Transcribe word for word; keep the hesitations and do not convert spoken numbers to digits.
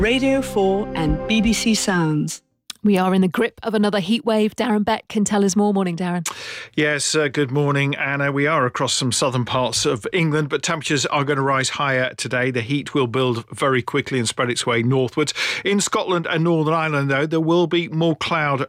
Radio four and B B C Sounds. We are in the grip of another heat wave. Darren Beck can tell us more. Morning, Darren. Yes, uh, good morning, Anna. We are across some southern parts of England, but temperatures are going to rise higher today. The heat will build very quickly and spread its way northwards. In Scotland and Northern Ireland, though, there will be more cloud